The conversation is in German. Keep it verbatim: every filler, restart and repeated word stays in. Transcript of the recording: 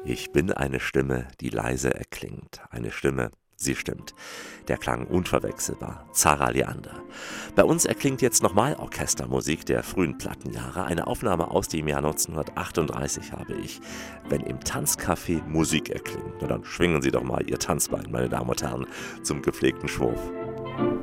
Ich bin eine Stimme, die leise erklingt. Eine Stimme, sie stimmt. Der Klang unverwechselbar. Zara Leander. Bei uns erklingt jetzt nochmal Orchestermusik der frühen Plattenjahre. Eine Aufnahme aus dem Jahr neunzehnhundertachtunddreißig habe ich. Wenn im Tanzcafé Musik erklingt, na dann schwingen Sie doch mal Ihr Tanzbein, meine Damen und Herren, zum gepflegten Schwurf.